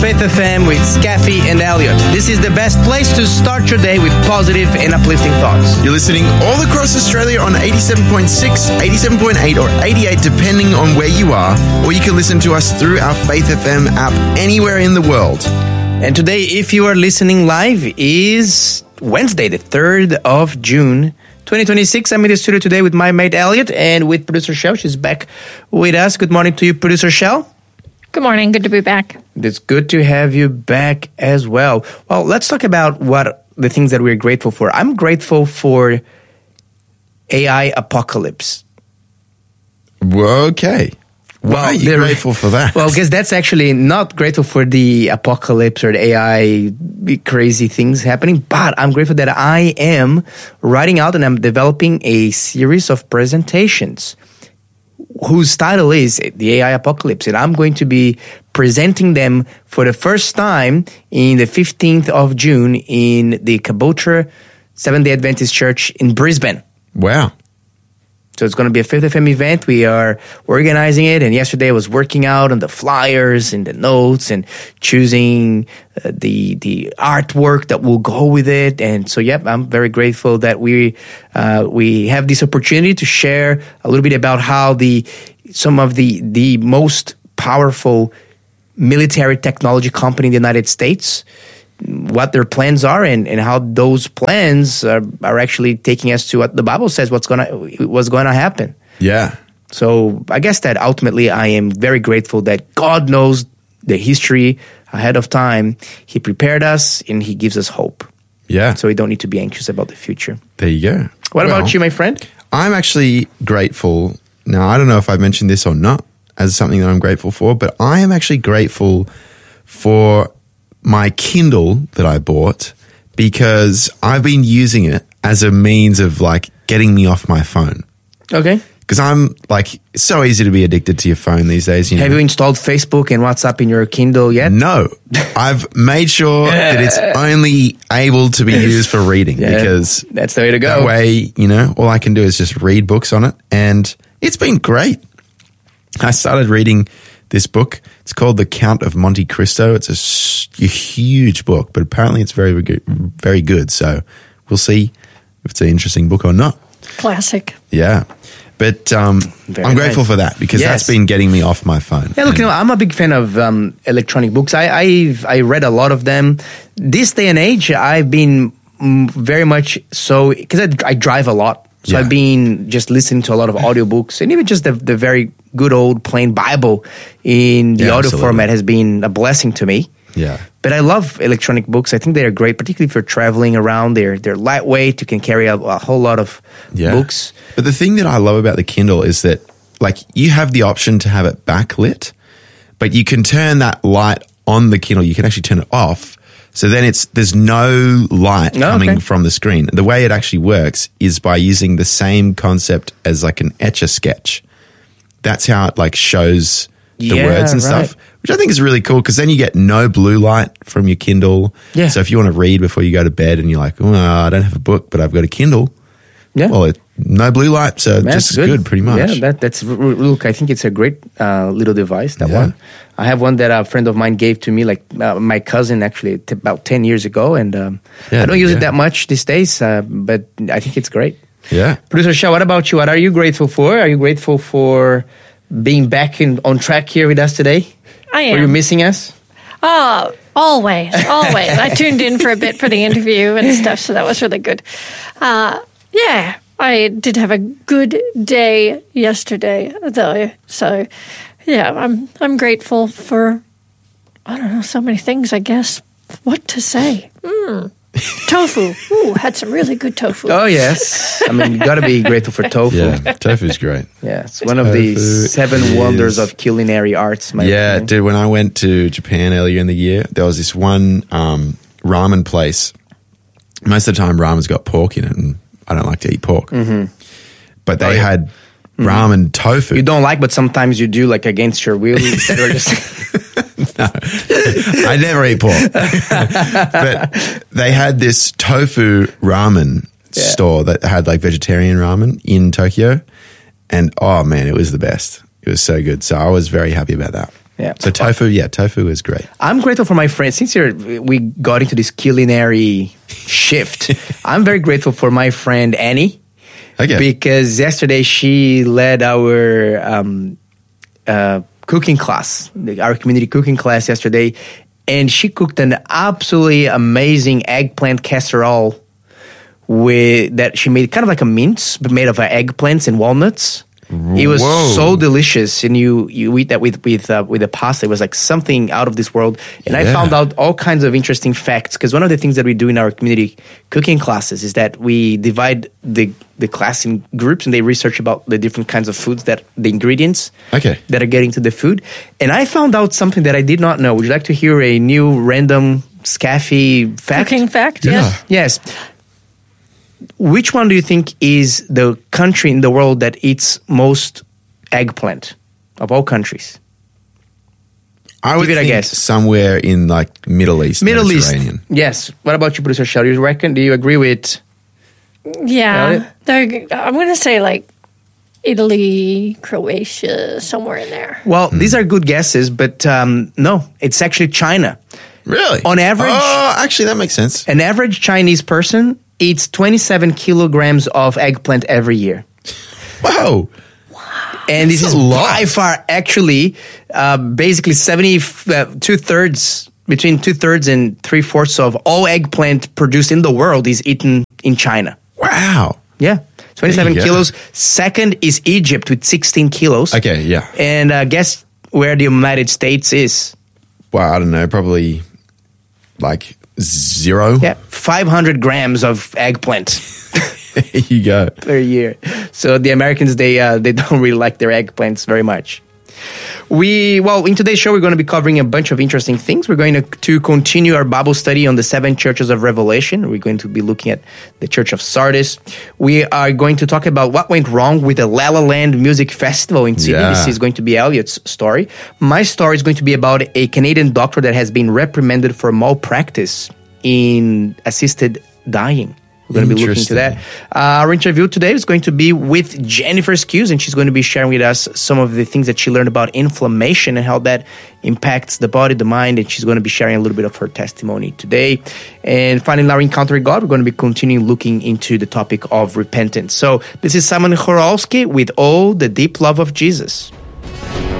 Faith FM with Scaffy and Elliot. This is the best place to start your day with positive and uplifting thoughts. You're listening all across Australia on 87.6, 87.8 or 88 depending on where you are, or you can listen to us through our Faith FM app anywhere in the world. And today, if you are listening live, is Wednesday, the 3rd of June, 2026. I'm in the studio today with my mate Elliot and with producer Shell. She's back with us. Good morning to you, producer Shell. Good morning. Good to be back. It's good to have you back as well. Well, let's talk about what the things that we're grateful for. I'm grateful for AI apocalypse. Okay. Why are you grateful for that? Well, because that's actually not grateful for the apocalypse or the AI crazy things happening, but I'm grateful that I am writing out and I'm developing a series of presentations whose title is The AI Apocalypse. And I'm going to be presenting them for the first time in the 15th of June in the Cabotra Seventh-day Adventist Church in Brisbane. Wow. So it's going to be a Faith FM event. We are organizing it. And yesterday I was working out on the flyers and the notes and choosing the artwork that will go with it. And so, yep, I'm very grateful that we have this opportunity to share a little bit about how some of the most powerful military technology company in the United States, what their plans are and how those plans are actually taking us to what the Bible says what's going to happen. Yeah. So I guess that ultimately I am very grateful that God knows the history ahead of time. He prepared us and he gives us hope. Yeah. So we don't need to be anxious about the future. There you go. What about you, my friend? I'm actually grateful. Now, I don't know if I mentioned this or not as something that I'm grateful for, but I am actually grateful for my Kindle that I bought because I've been using it as a means of like getting me off my phone. Okay. Because I'm like, it's so easy to be addicted to your phone these days. Have you installed Facebook and WhatsApp in your Kindle yet? No. I've made sure that it's only able to be used for reading because that's the way to go. That way, all I can do is just read books on it. And it's been great. I started reading this book. It's called The Count of Monte Cristo. It's a huge book, but apparently it's very good, very good. So we'll see if it's an interesting book or not. Classic. Yeah. But I'm grateful for that because that's been getting me off my phone. Yeah, look, I'm a big fan of electronic books. I read a lot of them. This day and age, I've been very much so, because I drive a lot. So I've been just listening to a lot of audiobooks, and even just the very good old plain Bible in the audio format has been a blessing to me. Yeah. But I love electronic books. I think they are great, particularly if you're traveling around. They're lightweight. You can carry a whole lot of books. But the thing that I love about the Kindle is that like you have the option to have it backlit, but you can turn that light on the Kindle. You can actually turn it off. So then there's no light coming from the screen. The way it actually works is by using the same concept as like an Etch-a-Sketch. That's how it like shows the words and stuff, which I think is really cool because then you get no blue light from your Kindle. Yeah. So if you want to read before you go to bed and you're like, oh, I don't have a book, but I've got a Kindle. Yeah. Well, no blue light, so just good pretty much. Yeah, that's look, I think it's a great little device, that one. I have one that a friend of mine gave to me, like my cousin actually, about 10 years ago, and I don't use it that much these days, but I think it's great. Yeah. Producer Shah, what about you? What are you grateful for? Are you grateful for being back on track here with us today? I am. Were you missing us? Oh, always. I tuned in for a bit for the interview and stuff, so that was really good. Yeah, I did have a good day yesterday, though. So, yeah, I'm grateful for, I don't know, so many things, I guess. What to say? Tofu. Ooh, had some really good tofu. Oh, yes. I mean, you got to be grateful for tofu. Yeah, tofu's great. Yeah, it's one of the 7 wonders of culinary arts. Dude, when I went to Japan earlier in the year, there was this one ramen place. Most of the time, ramen's got pork in it, and I don't like to eat pork. Mm-hmm. But they had ramen tofu. You don't like, but sometimes you do, like against your will. No, I never eat pork. But they had this tofu ramen store that had like vegetarian ramen in Tokyo. And oh man, it was the best. It was so good. So I was very happy about that. Yeah. So tofu is great. I'm grateful for my friend. Since we got into this culinary shift, I'm very grateful for my friend Annie. Okay. Because yesterday she led our cooking class, our community cooking class yesterday, and she cooked an absolutely amazing eggplant casserole that she made kind of like a mince, but made of eggplants and walnuts. It was so delicious, and you eat that with the pasta. It was like something out of this world. And I found out all kinds of interesting facts, because one of the things that we do in our community cooking classes is that we divide the class in groups, and they research about the different kinds of foods, the ingredients that are getting to the food. And I found out something that I did not know. Would you like to hear a new random Scaffy fact? Cooking fact, Yeah. yes. Yes. Which one do you think is the country in the world that eats most eggplant of all countries? I would Give it a think guess. somewhere in like Middle East, Middle East. Mediterranean. Yes. What about you, producer Shell? You reckon? Do you agree with? Yeah. I'm going to say like Italy, Croatia, somewhere in there. Well, these are good guesses, but no, it's actually China. Really? On average- Oh, actually, that makes sense. An average Chinese person eats 27 kilograms of eggplant every year. Wow. And this That's is a lot. by far actually basically 2/3, between 2/3 and 3/4 of all eggplant produced in the world is eaten in China. Wow. Yeah. 27 There you go. kilos. Second is Egypt with 16 kilos. Okay, yeah. And guess where the United States is? Well, I don't know, probably like 0. Yeah. 500 grams of eggplant There you go. per year. So the Americans, they don't really like their eggplants very much. In today's show, we're going to be covering a bunch of interesting things. We're going to continue our Bible study on the 7 churches of Revelation. We're going to be looking at the Church of Sardis. We are going to talk about what went wrong with the La La Land Music Festival in Sydney. Yeah. This is going to be Elliot's story. My story is going to be about a Canadian doctor that has been reprimanded for malpractice in assisted dying. We're going to be looking into that. Our interview today is going to be with Jennifer Skews, and she's going to be sharing with us some of the things that she learned about inflammation and how that impacts the body, the mind, and she's going to be sharing a little bit of her testimony today. And finally, in our Encounter with God, we're going to be continuing looking into the topic of repentance. So this is Simon Choralski with Oh, the Deep Love of Jesus.